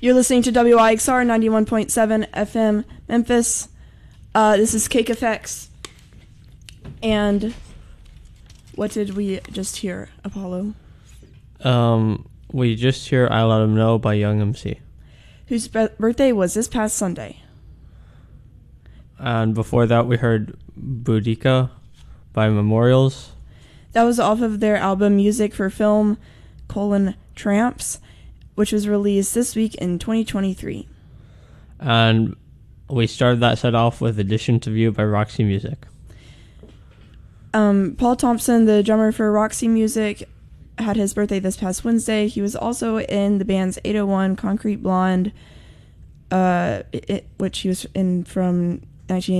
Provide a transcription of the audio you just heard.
You're listening to WIXR 91.7 FM Memphis. This is Cake Effects. And what did we just hear, Apollo? We just hear I Let 'Em Know by Young MC. Whose birthday was this past Sunday. And before that, we heard Boudica by Memorials. That was off of their album Music for Film, Tramps, which was released this week in 2023. And we started that set off with Addition to View by Roxy Music. Paul Thompson, the drummer for Roxy Music, had his birthday this past Wednesday. He was also in the band's 801 Concrete Blonde, which he was in from 1980